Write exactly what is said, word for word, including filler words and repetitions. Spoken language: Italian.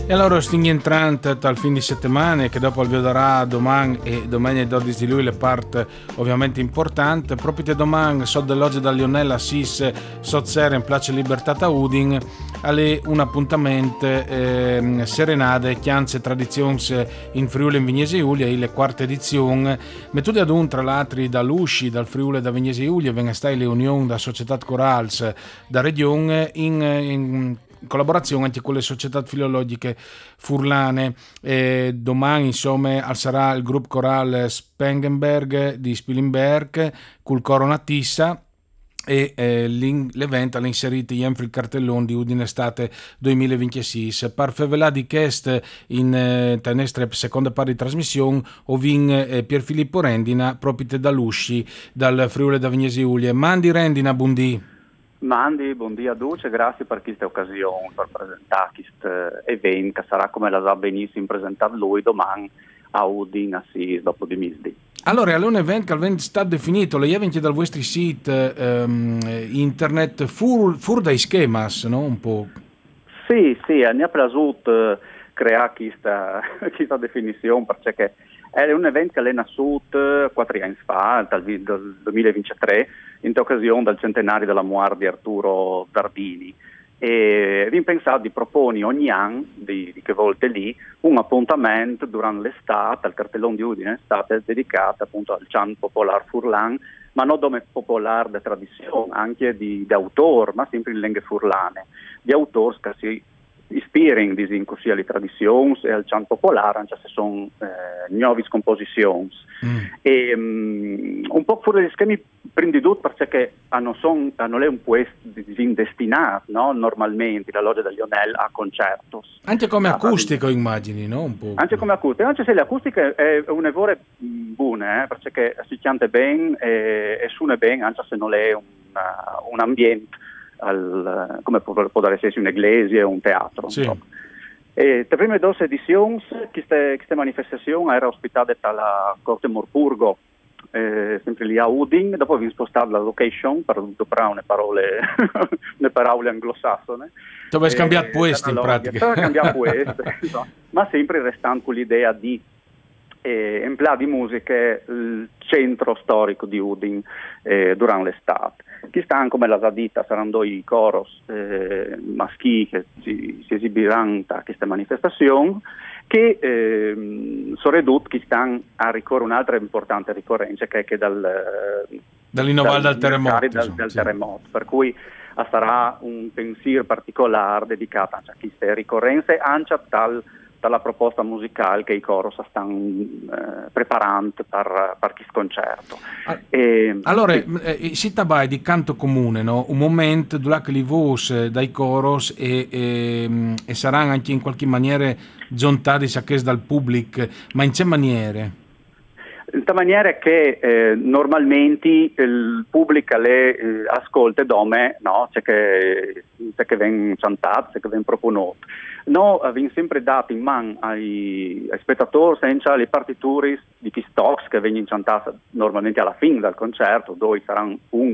E allora stinghi entrante dal fin di settimana che dopo il vedrà domani e domenica dodici di luglio le part ovviamente importante. Proprio te domani so dell'oggi da Lionella Assis Sozzer in Place Libertà a Udin alle un appuntamento eh, serenade chianze tradizioni in Friuli in Vignese Giulia le quarta edizione mettute ad un tra l'altro da Lusci dal Friuli da Vignese Giulia venga stai le unioni da società corals da regione in, in collaborazione anche con le società filologiche furlane. E domani insomma sarà il gruppo corale Spengenberg di Spilimberg col coro Natissa e eh, l'evento ha inserito sempre il cartellone di Udine Estate duemilaventisei. Per favelà di Chest in eh, nostra seconda parte di trasmissione ovin eh, Pierfilippo Rendina proprio da Lusci dal Friuli da Vignese Giulia. Mandi Rendina, buondì. Mandi, buondì a Duce, grazie per questa occasione, per presentare questo evento che sarà come la sa benissimo presentato lui domani a Udine, Assis, dopo di misdi. Allora, è un evento che è stato definito, le eventi dal vostro sito ehm, internet fur, fur dai schemas, no? Un po'. Sì, sì, mi ha piaciuto creare questa, questa definizione perché è un evento che è nato quattro anni fa, dal duemilaventitré, in occasione del centenario della morte di Arturo Zardini. E abbiamo pensato di proporre ogni anno, di, di che volte lì, un appuntamento durante l'estate, al cartellone di Udine estate, dedicato appunto al chant popolare furlan, ma non come popolare di tradizione, anche di, di autor, ma sempre in lingue furlane, di autori che si ispirano così alle tradizioni e al chant popolare, anche se sono eh, nuove composizioni. Mm. E um, un po' fuori dagli schemi prendi tutto perché hanno, son, hanno un puesto destinato, no? Normalmente la loggia del Lionel a concerti. Anche come acustico immagini, no? Un po'. Anche come acustico, anche se l'acustica è un evore buona, eh? Perché si canta bene e, e suona bene, anche se non è una, un ambiente al, come può, può essere un'iglesia o un teatro. Sì. E le prime due edizioni, queste, queste manifestazioni erano ospitate dalla Corte Morpurgo, eh, sempre lì a Udine, dopo abbiamo spostato la location per doprare le parole, le parole anglosassone. Tu hai scambiato questo in pratica. Scambiato questo, no? Ma sempre restando con l'idea di eh, in plà di musiche il centro storico di Udine eh, durante l'estate. Chi sta come la Zadita saranno i coros eh, maschi che si, si esibiranno a queste manifestazioni che eh, sono ridotti, che stanno a ricorrere un'altra importante ricorrenza che è che dal dall'innovare dal, dal terremoto, dal, dal sì. terremoto, per cui sarà un pensiero particolare dedicato a queste ricorrenze anche tal dalla proposta musicale che i coro stanno eh, preparando per, per questo concerto. Ah, e, allora, sì. Si tabai di canto comune, no? Un momento dove li voce dai coros e, e, e saranno anche in qualche maniera giuntati dal pubblico, ma in che maniere? In questa maniera che eh, normalmente il pubblico le eh, ascolta dome, no? C'è che, c'è che viene cantato, c'è che viene proposto. Noi abbiamo sempre dato in mano ai, ai spettatori senza le partiture di chi stocks che vengono cantate normalmente alla fine del concerto, dove saranno un